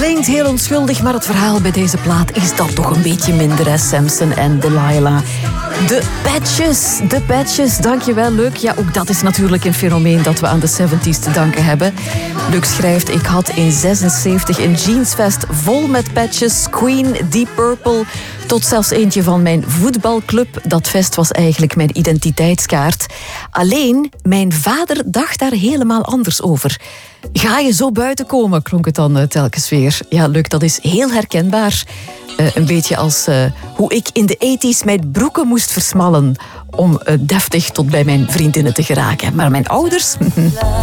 klinkt heel onschuldig, maar het verhaal bij deze plaat is dan toch een beetje minder, hè? Samson en Delilah. De Patches, dankjewel, Luc. Ja, ook dat is natuurlijk een fenomeen dat we aan de 70s te danken hebben. Luc schrijft, ik had in 76 een jeansvest vol met patches, Queen, Deep Purple, tot zelfs eentje van mijn voetbalclub. Dat vest was eigenlijk mijn identiteitskaart. Alleen, mijn vader dacht daar helemaal anders over. Ga je zo buiten komen, klonk het dan telkens weer. Ja, Luc, dat is heel herkenbaar. Een beetje als hoe ik in de 80s mijn broeken moest versmallen om deftig tot bij mijn vriendinnen te geraken. Maar mijn ouders...